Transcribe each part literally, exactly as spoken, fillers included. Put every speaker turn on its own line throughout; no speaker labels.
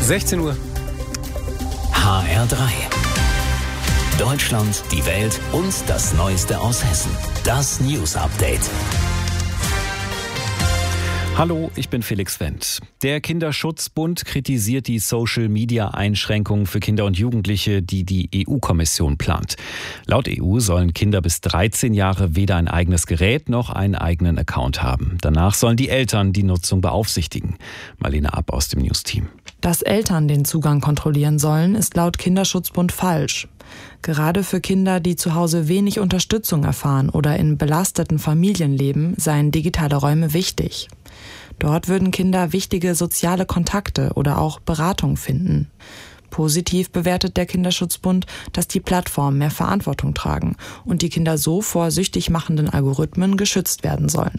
sechzehn Uhr.
H R drei. Deutschland, die Welt und das Neueste aus Hessen. Das News Update.
Hallo, ich bin Felix Wendt. Der Kinderschutzbund kritisiert die Social-Media-Einschränkungen für Kinder und Jugendliche, die die E U-Kommission plant. Laut E U sollen Kinder bis dreizehn Jahre weder ein eigenes Gerät noch einen eigenen Account haben. Danach sollen die Eltern die Nutzung beaufsichtigen. Marlene App aus dem News-Team.
Dass Eltern den Zugang kontrollieren sollen, ist laut Kinderschutzbund falsch. Gerade für Kinder, die zu Hause wenig Unterstützung erfahren oder in belasteten Familien leben, seien digitale Räume wichtig. Dort würden Kinder wichtige soziale Kontakte oder auch Beratung finden. Positiv bewertet der Kinderschutzbund, dass die Plattformen mehr Verantwortung tragen und die Kinder so vor süchtig machenden Algorithmen geschützt werden sollen.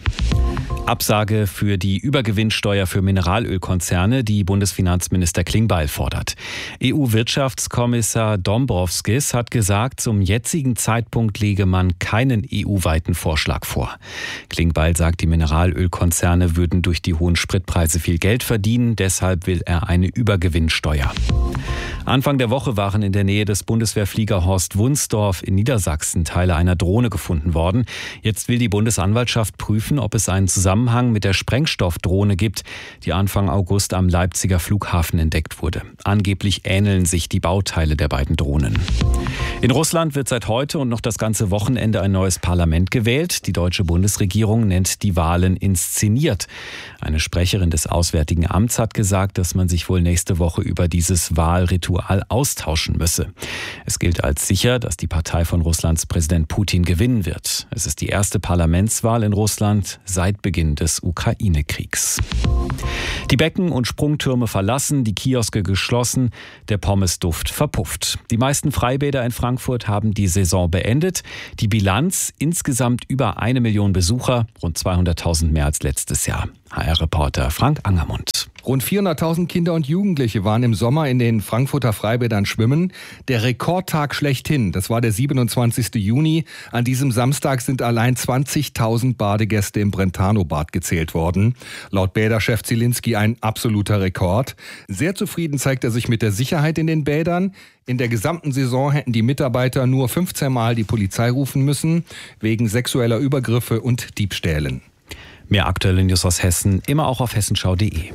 Absage für die Übergewinnsteuer für Mineralölkonzerne, die Bundesfinanzminister Klingbeil fordert. E U-Wirtschaftskommissar Dombrovskis hat gesagt, zum jetzigen Zeitpunkt lege man keinen E U-weiten Vorschlag vor. Klingbeil sagt, die Mineralölkonzerne würden durch die hohen Spritpreise viel Geld verdienen, deshalb will er eine Übergewinnsteuer. Anfang der Woche waren in der Nähe des Bundeswehrflieger Horst Wunsdorf in Niedersachsen Teile einer Drohne gefunden worden. Jetzt will die Bundesanwaltschaft prüfen, ob es einen Zusammenhang mit der Sprengstoffdrohne gibt, die Anfang August am Leipziger Flughafen entdeckt wurde. Angeblich ähneln sich die Bauteile der beiden Drohnen. In Russland wird seit heute und noch das ganze Wochenende ein neues Parlament gewählt. Die deutsche Bundesregierung nennt die Wahlen inszeniert. Eine Sprecherin des Auswärtigen Amts hat gesagt, dass man sich wohl nächste Woche über dieses Wahlritual austauschen müsse. Es gilt als sicher, dass die Partei von Russlands Präsident Putin gewinnen wird. Es ist die erste Parlamentswahl in Russland seit Beginn des Ukraine-Kriegs. Die Becken und Sprungtürme verlassen, die Kioske geschlossen, der Pommesduft verpufft. Die meisten Freibäder in Frankfurt haben die Saison beendet. Die Bilanz: insgesamt über eine Million Besucher, rund zweihunderttausend mehr als letztes Jahr. H R-Reporter Frank Angermund.
Rund vierhunderttausend Kinder und Jugendliche waren im Sommer in den Frankfurter Freibädern schwimmen. Der Rekordtag schlechthin, das war der siebenundzwanzigsten Juni. An diesem Samstag sind allein zwanzigtausend Badegäste im Brentano-Bad gezählt worden. Laut Bäderchef Zielinski ein absoluter Rekord. Sehr zufrieden zeigt er sich mit der Sicherheit in den Bädern. In der gesamten Saison hätten die Mitarbeiter nur fünfzehn Mal die Polizei rufen müssen, wegen sexueller Übergriffe und Diebstählen.
Mehr aktuelle News aus Hessen, immer auch auf hessenschau punkt de.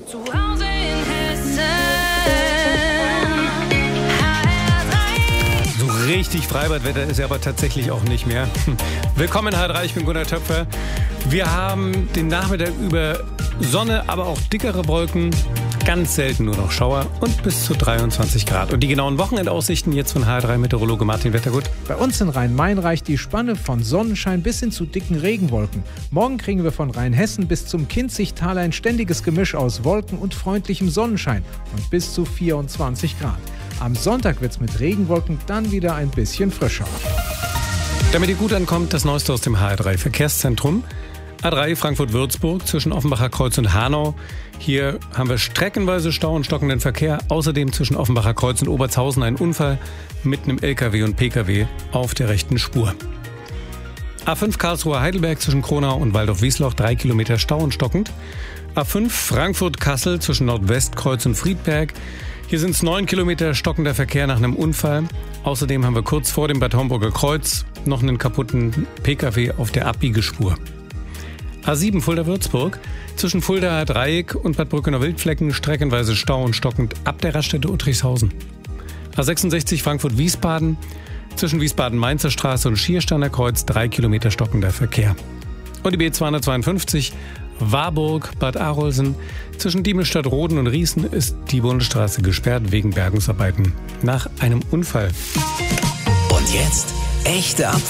So richtig Freibadwetter ist ja aber tatsächlich auch nicht mehr. Willkommen in H drei, ich bin Gunnar Töpfer. Wir haben den Nachmittag über Sonne, aber auch dickere Wolken. Ganz selten nur noch Schauer und bis zu dreiundzwanzig Grad. Und die genauen Wochenendaussichten jetzt von H drei Meteorologe Martin Wettergut.
Bei uns in Rhein-Main reicht die Spanne von Sonnenschein bis hin zu dicken Regenwolken. Morgen kriegen wir von Rheinhessen bis zum Kinzigtal ein ständiges Gemisch aus Wolken und freundlichem Sonnenschein und bis zu vierundzwanzig Grad. Am Sonntag wird es mit Regenwolken dann wieder ein bisschen frischer.
Damit ihr gut ankommt, das Neueste aus dem H drei Verkehrszentrum. A drei Frankfurt-Würzburg zwischen Offenbacher Kreuz und Hanau. Hier haben wir streckenweise Stau und stockenden Verkehr. Außerdem zwischen Offenbacher Kreuz und Obertshausen ein Unfall mit einem L K W und P K W auf der rechten Spur. A fünf Karlsruhe-Heidelberg zwischen Kronau und Waldorf-Wiesloch drei Kilometer Stau und stockend. A fünf Frankfurt-Kassel zwischen Nordwestkreuz und Friedberg. Hier sind es neun Kilometer stockender Verkehr nach einem Unfall. Außerdem haben wir kurz vor dem Bad Homburger Kreuz noch einen kaputten P K W auf der Abbiegespur. A sieben Fulda-Würzburg zwischen Fuldaer Dreieck und Bad Brückener-Wildflecken streckenweise Stau und stockend ab der Raststätte Uttrichshausen. A sechsundsechzig Frankfurt-Wiesbaden zwischen Wiesbaden-Mainzer Straße und Schiersteiner Kreuz drei Kilometer stockender Verkehr. Und die B zweihundertzweiundfünfzig Warburg, Bad Arolsen zwischen Diemelstadt-Roden und Riesen ist die Bundesstraße gesperrt wegen Bergungsarbeiten nach einem Unfall.
Und jetzt echte Abwechslung.